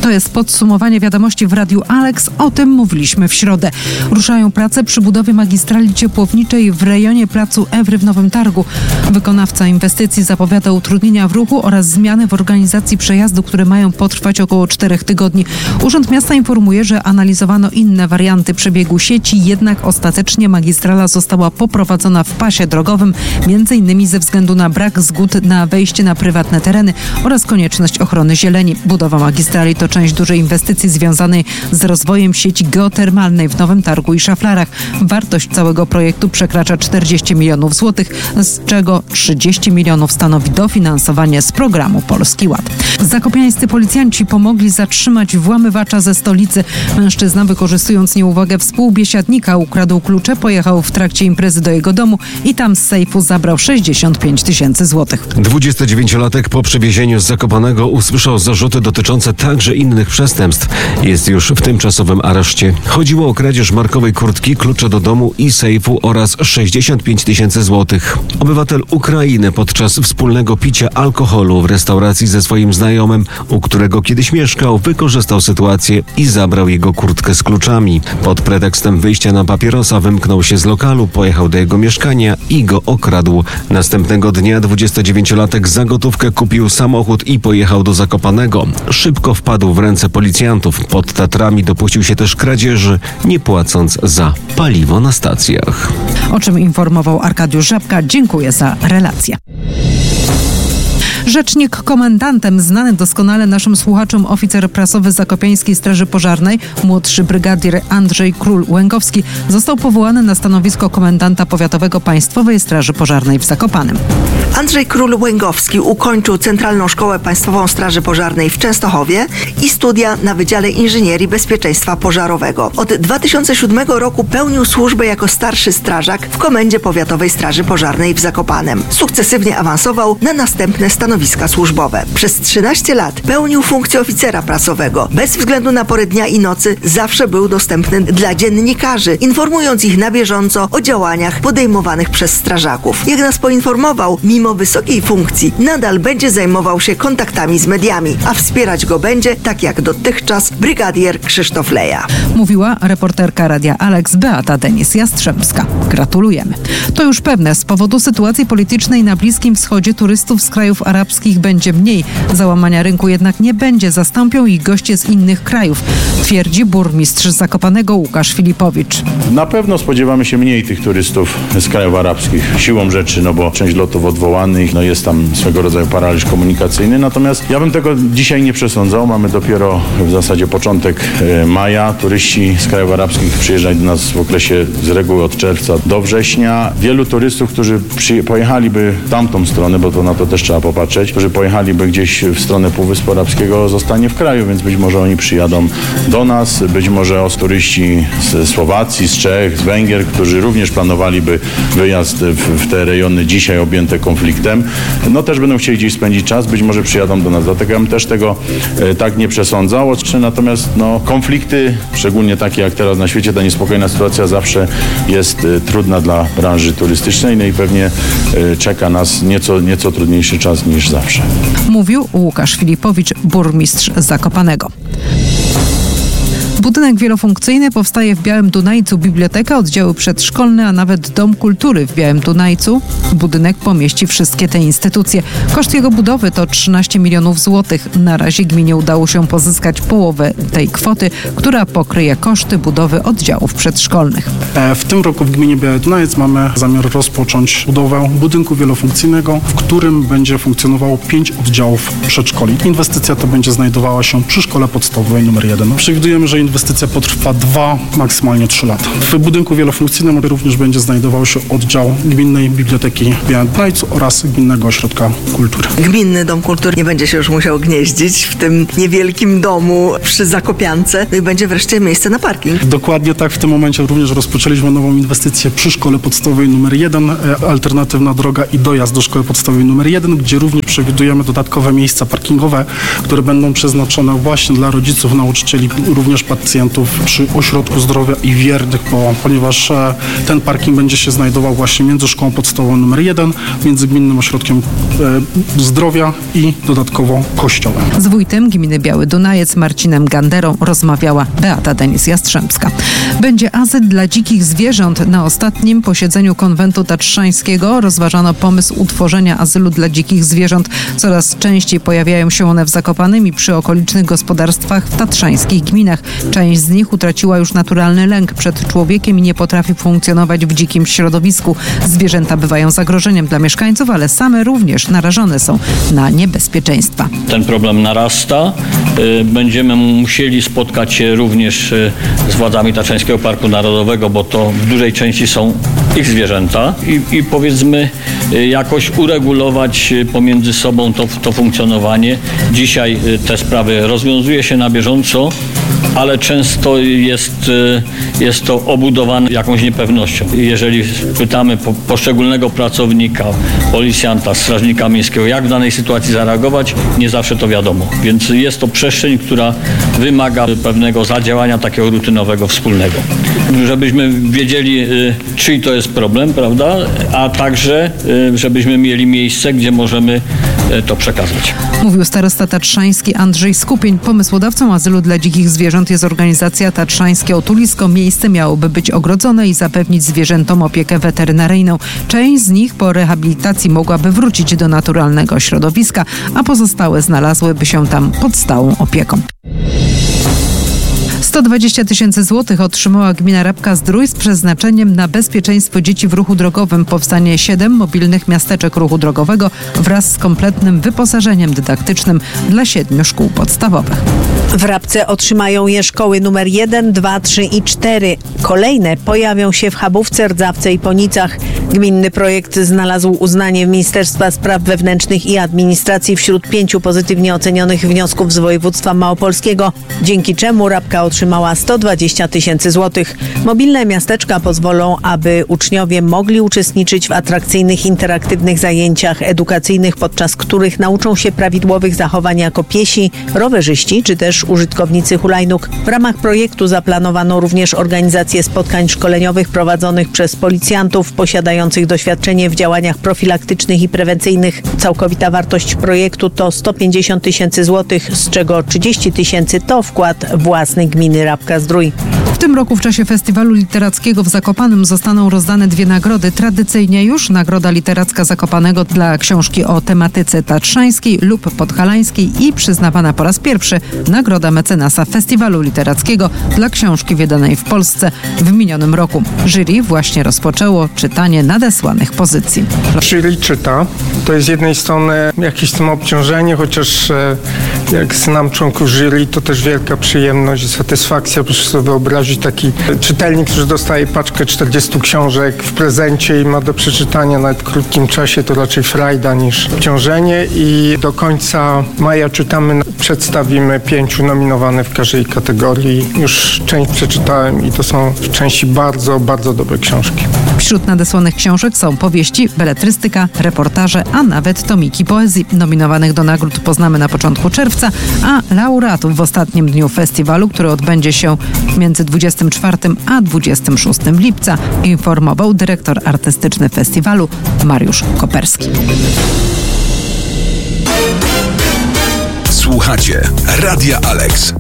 To jest podsumowanie wiadomości w Radiu Alex. O tym mówiliśmy w środę. Ruszają prace przy budowie magistrali ciepłowniczej w rejonie placu Ewry w Nowym Targu. Wykonawca inwestycji zapowiada utrudnienia w ruchu oraz zmiany w organizacji przejazdu, które mają potrwać około 4 tygodni. Urząd Miasta informuje, że analizowano inne warianty przebiegu sieci, jednak ostatecznie magistrala została poprowadzona w pasie drogowym, m.in. ze względu na brak zgód na wejście na prywatne tereny oraz konieczność ochrony zieleni. Budowa magistrali to część dużej inwestycji związanej z rozwojem sieci geotermalnej w Nowym Targu i Szaflarach. Wartość całego projektu przekracza 40 milionów złotych, z czego 30 milionów stanowi dofinansowanie z programu Polski Ład. Zakopiańscy policjanci pomogli zatrzymać włamywacza ze stolicy. Mężczyzna, wykorzystując nieuwagę współbiesiadnika, ukradł klucze, pojechał w trakcie imprezy do jego domu i tam z sejfu zabrał 65 tysięcy złotych. 29-latek po przewiezieniu z Zakopanego usłyszał zarzuty dotyczące także innych przestępstw. Jest już w tymczasowym areszcie. Chodziło o kradzież markowej kurtki, klucze do domu i sejfu oraz 65 tysięcy złotych. Obywatel Ukrainy podczas wspólnego picia alkoholu w restauracji ze swoim znajomym, u którego kiedyś mieszkał, wykorzystał sytuację i zabrał jego kurtkę z kluczami. Pod pretekstem wyjścia na papierosa wymknął się z lokalu, pojechał do jego mieszkania i go okradł. Następnego dnia 29-latek za gotówkę kupił samochód i pojechał do Zakopanego. Szybko wpadł w ręce policjantów. Pod Tatrami dopuścił się też kradzieży, nie płacąc za paliwo na stacjach. O czym informował Arkadiusz Żabka. Dziękuję za relację. Rzecznik komendantem, znany doskonale naszym słuchaczom oficer prasowy Zakopiańskiej Straży Pożarnej, młodszy brygadier Andrzej Król-Łęgowski, został powołany na stanowisko komendanta powiatowego Państwowej Straży Pożarnej w Zakopanem. Andrzej Król-Łęgowski ukończył Centralną Szkołę Państwową Straży Pożarnej w Częstochowie i studia na Wydziale Inżynierii Bezpieczeństwa Pożarowego. Od 2007 roku pełnił służbę jako starszy strażak w Komendzie Powiatowej Straży Pożarnej w Zakopanem. Sukcesywnie awansował na następne stanowiska służbowe. Przez 13 lat pełnił funkcję oficera prasowego. Bez względu na porę dnia i nocy zawsze był dostępny dla dziennikarzy, informując ich na bieżąco o działaniach podejmowanych przez strażaków. Jak nas poinformował, mimo wysokiej funkcji nadal będzie zajmował się kontaktami z mediami, a wspierać go będzie, tak jak dotychczas, brygadier Krzysztof Leja. Mówiła reporterka Radia Alex Beata Denis-Jastrzębska. Gratulujemy. To już pewne, z powodu sytuacji politycznej na Bliskim Wschodzie turystów z krajów arabskich będzie mniej. Załamania rynku jednak nie będzie. Zastąpią ich goście z innych krajów, twierdzi burmistrz Zakopanego Łukasz Filipowicz. Na pewno spodziewamy się mniej tych turystów z krajów arabskich. Siłą rzeczy, bo część lotów odwołanych, jest tam swego rodzaju paraliż komunikacyjny. Natomiast ja bym tego dzisiaj nie przesądzał. Mamy dopiero w zasadzie początek maja. Turyści z krajów arabskich przyjeżdżają do nas w okresie z reguły od czerwca do września. Wielu turystów, którzy pojechaliby w tamtą stronę, bo to na to też trzeba popatrzeć, którzy pojechaliby gdzieś w stronę Półwyspu Arabskiego, zostanie w kraju, więc być może oni przyjadą do nas, być może turyści z Słowacji, z Czech, z Węgier, którzy również planowaliby wyjazd w te rejony dzisiaj objęte konfliktem, też będą chcieli gdzieś spędzić czas, być może przyjadą do nas. Dlatego ja bym też tego tak nie przesądzał. Natomiast konflikty, szczególnie takie jak teraz na świecie, ta niespokojna sytuacja zawsze jest trudna dla branży turystycznej, i pewnie czeka nas nieco trudniejszy czas niż zawsze. Mówił Łukasz Filipowicz, burmistrz Zakopanego. Budynek wielofunkcyjny powstaje w Białym Dunajcu. Biblioteka, oddziały przedszkolne, a nawet Dom Kultury w Białym Dunajcu. Budynek pomieści wszystkie te instytucje. Koszt jego budowy to 13 milionów złotych. Na razie gminie udało się pozyskać połowę tej kwoty, która pokryje koszty budowy oddziałów przedszkolnych. W tym roku w gminie Biały Dunajec mamy zamiar rozpocząć budowę budynku wielofunkcyjnego, w którym będzie funkcjonowało 5 oddziałów przedszkoli. Inwestycja ta będzie znajdowała się przy szkole podstawowej nr 1. Przewidujemy, że inwestycja potrwa 2, maksymalnie 3 lata. W budynku wielofunkcyjnym również będzie znajdował się oddział Gminnej Biblioteki w Białym Dunajcu oraz Gminnego Ośrodka Kultury. Gminny Dom Kultury nie będzie się już musiał gnieździć w tym niewielkim domu przy Zakopiance, i będzie wreszcie miejsce na parking. Dokładnie tak. W tym momencie również rozpoczęliśmy nową inwestycję przy szkole podstawowej nr 1, alternatywna droga i dojazd do szkoły podstawowej nr 1, gdzie również przewidujemy dodatkowe miejsca parkingowe, które będą przeznaczone właśnie dla rodziców, nauczycieli, również pacjentów przy ośrodku zdrowia i wiernych, ponieważ ten parking będzie się znajdował właśnie między szkołą podstawową nr 1, między Gminnym Ośrodkiem Zdrowia i dodatkowo kościołem. Z wójtem gminy Biały Dunajec Marcinem Ganderą rozmawiała Beata Denis-Jastrzębska. Będzie azyl dla dzikich zwierząt. Na ostatnim posiedzeniu konwentu tatrzańskiego rozważano pomysł utworzenia azylu dla dzikich zwierząt. Coraz częściej pojawiają się one w Zakopanem i przy okolicznych gospodarstwach w tatrzańskich gminach. Część z nich utraciła już naturalny lęk przed człowiekiem i nie potrafi funkcjonować w dzikim środowisku. Zwierzęta bywają zagrożeniem dla mieszkańców, ale same również narażone są na niebezpieczeństwa. Ten problem narasta. Będziemy musieli spotkać się również z władzami Tatrzańskiego Parku Narodowego, bo to w dużej części są ich zwierzęta i powiedzmy jakoś uregulować pomiędzy sobą to funkcjonowanie. Dzisiaj te sprawy rozwiązuje się na bieżąco, ale często jest to obudowane jakąś niepewnością. Jeżeli pytamy poszczególnego pracownika, policjanta, strażnika miejskiego, jak w danej sytuacji zareagować, nie zawsze to wiadomo. Więc jest to przestrzeń, która wymaga pewnego zadziałania takiego rutynowego, wspólnego. Żebyśmy wiedzieli, czyj to jest problem, prawda? A także, żebyśmy mieli miejsce, gdzie możemy to przekazać. Mówił starosta tatrzański Andrzej Skupień. Pomysłodawcą azylu dla dzikich zwierząt jest organizacja Tatrzańskie Otulisko. Miejsce miałoby być ogrodzone i zapewnić zwierzętom opiekę weterynaryjną. Część z nich po rehabilitacji mogłaby wrócić do naturalnego środowiska, a pozostałe znalazłyby się tam pod stałą opieką. 120 000 złotych otrzymała gmina Rabka-Zdrój z przeznaczeniem na bezpieczeństwo dzieci w ruchu drogowym. Powstanie 7 mobilnych miasteczek ruchu drogowego wraz z kompletnym wyposażeniem dydaktycznym dla 7 szkół podstawowych. W Rabce otrzymają je szkoły numer 1, 2, 3 i 4. Kolejne pojawią się w Chabówce, Rdzawce i Ponicach. Gminny projekt znalazł uznanie Ministerstwa Spraw Wewnętrznych i Administracji wśród 5 pozytywnie ocenionych wniosków z województwa małopolskiego, dzięki czemu Rabka otrzymała 120 000 złotych. Mobilne miasteczka pozwolą, aby uczniowie mogli uczestniczyć w atrakcyjnych, interaktywnych zajęciach edukacyjnych, podczas których nauczą się prawidłowych zachowań jako piesi, rowerzyści czy też użytkownicy hulajnóg. W ramach projektu zaplanowano również organizację spotkań szkoleniowych prowadzonych przez policjantów posiadających doświadczenie w działaniach profilaktycznych i prewencyjnych. Całkowita wartość projektu to 150 000 złotych, z czego 30 000 to wkład własny gminy Rabka-Zdrój. W tym roku w czasie festiwalu literackiego w Zakopanem zostaną rozdane 2 nagrody. Tradycyjnie już Nagroda Literacka Zakopanego dla książki o tematyce tatrzańskiej lub podhalańskiej i przyznawana po raz pierwszy Nagroda Mecenasa Festiwalu Literackiego dla książki wydanej w Polsce w minionym roku. Jury właśnie rozpoczęło czytanie nadesłanych pozycji. Jury czyta. To jest z jednej strony jakieś tam obciążenie, chociaż jak znam członków jury, to też wielka przyjemność i satysfakcja. Proszę sobie wyobrazić taki czytelnik, który dostaje paczkę 40 książek w prezencie i ma do przeczytania nawet w krótkim czasie, to raczej frajda niż obciążenie. I do końca maja przedstawimy 5 nominowanych w każdej kategorii. Już część przeczytałem i to są w części bardzo, bardzo dobre książki. Wśród nadesłanych książek są powieści, beletrystyka, reportaże, a nawet tomiki poezji. Nominowanych do nagród poznamy na początku czerwca, a laureatów w ostatnim dniu festiwalu, który odbędzie się między 24 a 26 lipca, informował dyrektor artystyczny festiwalu Mariusz Koperski. Słuchacie Radia Alex.